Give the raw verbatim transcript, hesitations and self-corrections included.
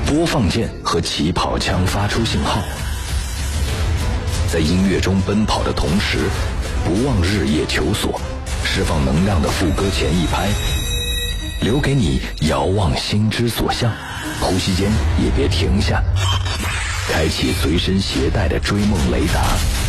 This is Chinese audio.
播放键和起跑枪发出信号，在音乐中奔跑的同时，不忘日夜求索，释放能量的副歌前一拍，留给你遥望心之所向，呼吸间也别停下，开启随身携带的追梦雷达。